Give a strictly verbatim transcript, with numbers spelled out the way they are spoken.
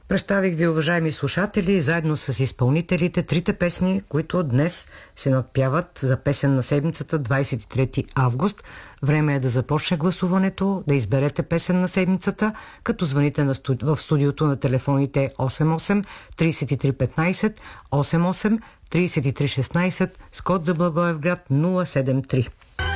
Представих ви, уважаеми слушатели, заедно с изпълнителите, трите песни, които днес се надпяват за песен на седмицата, двадесет и трети август. Време е да започне гласуването, да изберете песен на седмицата, като звъните на студи... в студиото на телефоните осем осем три три едно пет, осем осем три три едно шест с код за Благоевград нула седем три.